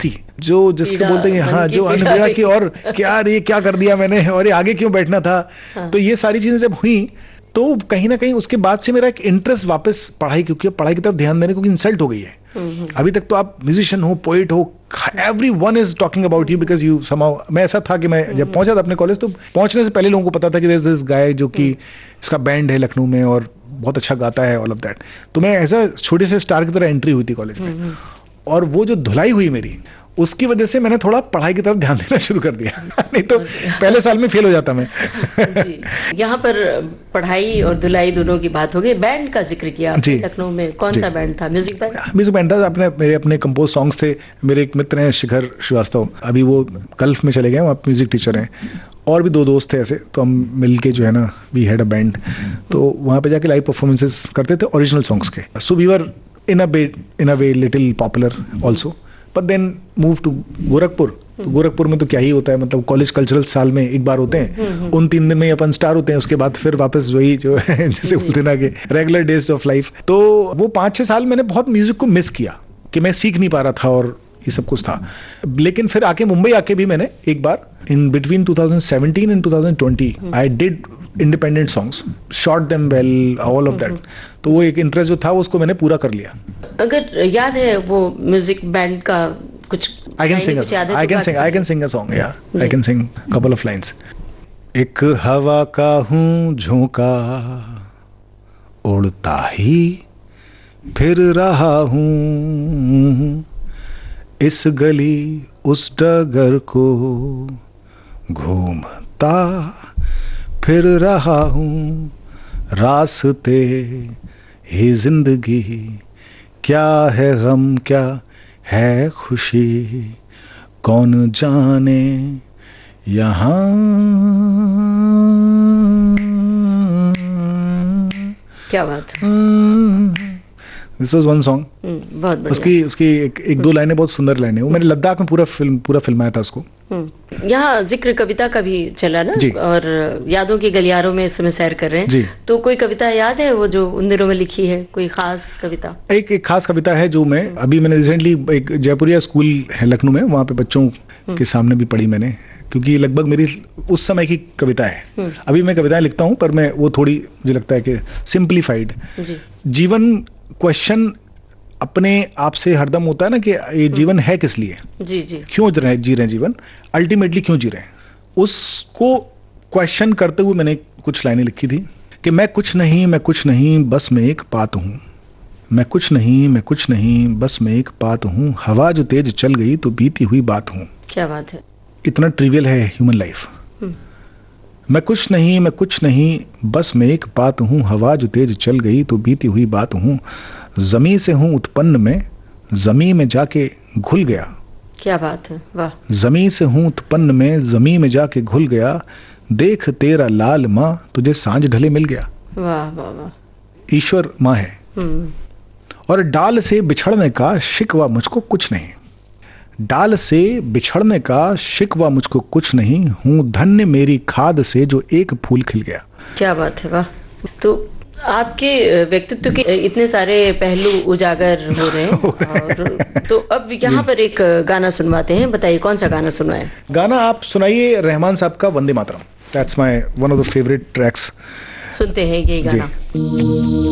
थी, जो जिसको बोलते हैं हाँ, जो अनबीड़ा की, और क्या ये क्या कर दिया मैंने, और ये आगे क्यों बैठना था। हाँ। तो ये सारी चीजें जब हुई तो कहीं ना कहीं उसके बाद से मेरा एक इंटरेस्ट वापस पढ़ाई, क्योंकि पढ़ाई की तरफ ध्यान देने को इंसल्ट हो गई है। अभी तक तो आप म्यूजिशियन हो, पोइट हो, everyone is talking about you because you somehow, मैं ऐसा था कि मैं जब पहुंचा था अपने कॉलेज तो पहुंचने से पहले लोगों को पता था कि there's this guy जो कि इसका बैंड है लखनऊ में और बहुत अच्छा गाता है, ऑल ऑफ दैट। तो मैं ऐसा छोटे से स्टार की तरह एंट्री हुई थी कॉलेज में, और वो जो धुलाई हुई मेरी, उसकी वजह से मैंने थोड़ा पढ़ाई की तरफ ध्यान देना शुरू कर दिया। नहीं तो पहले साल में फेल हो जाता मैं। जी, यहाँ पर पढ़ाई और धुलाई दोनों की बात हो गई। बैंड का जिक्र किया लखनऊ में, कौन सा बैंड था? Music band? म्यूजिक बैंड था, मेरे अपने कंपोज सॉन्ग्स थे। मेरे एक मित्र हैं शिखर श्रीवास्तव, अभी वो गल्फ में चले गए, वहाँ म्यूजिक टीचर हैं, और भी 2 दोस्त थे ऐसे, तो हम मिलके जो है ना, वी हैड अ बैंड, तो वहाँ पे जाके लाइव परफॉर्मेंसेस करते थे ओरिजिनल सॉन्ग्स के। So we were in a way little popular also, but then move to Gorakhpur. तो गोरखपुर में तो क्या ही होता है, मतलब कॉलेज कल्चरल साल में एक बार होते हैं, उन 3 दिन में अपन स्टार होते हैं, उसके बाद फिर वापस वही जो है जैसे बोलते ना कि रेगुलर डेज ऑफ लाइफ। तो वो 5-6 साल मैंने बहुत म्यूजिक को मिस किया कि मैं सीख नहीं पा रहा था और ये सब कुछ था। लेकिन फिर आके मुंबई आके भी मैंने एक बार in between 2017 and 2020 I did independent songs, shot them well, all of that. तो वो एक इंटरेस्ट जो था उसको मैंने पूरा कर लिया। अगर याद है वो म्यूजिक बैंड का कुछ? I can sing a song, yeah. I can sing couple of lines. एक हवा का हूँ झोंका, उड़ता ही फिर रहा हूँ, इस गली उस डगर को घूमता फिर रहा हूँ, रास्ते ही जिंदगी, क्या है गम क्या है खुशी, कौन जाने यहाँ। क्या बात है। This was one song. बहुत बढ़िया। उसकी एक 2 लाइनें बहुत सुंदर लाइनें, वो मैंने लद्दाख में पूरा फिल्माया था उसको। यहाँ जिक्र कविता का भी चला ना, और यादों की गलियारों में इस समय सैर कर रहे हैं जी। तो कोई कविता याद है वो जो उन दिनों में लिखी है, कोई खास कविता? एक खास कविता है जो मैंने रिसेंटली एक जयपुरिया स्कूल है लखनऊ में, वहाँ पे बच्चों के सामने भी पढ़ी मैंने, क्योंकि लगभग मेरी उस समय की कविता है। अभी मैं कविताएं लिखता हूँ पर मैं वो थोड़ी मुझे लगता है कि सिंप्लीफाइड। जीवन क्वेश्चन अपने आप से हरदम होता है ना कि ये जीवन है किस लिए, जी जी, क्यों जी रहे हैं जीवन, अल्टीमेटली क्यों जी रहे हैं, उसको क्वेश्चन करते हुए मैंने कुछ लाइनें लिखी थी कि मैं कुछ नहीं बस मैं एक पात हूँ, मैं कुछ नहीं बस मैं एक पात हूँ, हवा जो तेज चल गई तो बीती हुई बात हूँ। क्या बात है। इतना ट्रिवियल है ह्यूमन लाइफ। मैं कुछ नहीं बस मैं एक बात हूँ, हवा जो तेज चल गई तो बीती हुई बात हूँ, जमी से हूँ उत्पन्न में, जमी में जाके घुल गया। क्या बात है, वाह। जमी से हूँ उत्पन्न में, जमी में जाके घुल गया, देख तेरा लाल माँ तुझे सांझ ढले मिल गया। वाह वाह वाह। ईश्वर माँ है। और डाल से बिछड़ने का शिकवा मुझको कुछ नहीं, डाल से बिछड़ने का शिकवा मुझको कुछ नहीं, हूँ धन्य मेरी खाद से जो एक फूल खिल गया। क्या बात है, वाह। तो आपके व्यक्तित्व के इतने सारे पहलू उजागर हो रहे हैं और तो अब यहाँ पर एक गाना सुनवाते हैं। बताइए कौन सा गाना सुनवाएं? गाना आप सुनाइए रहमान साहब का Vande Mataram. That's my one of the favourite tracks. सुनते हैं ये गाना।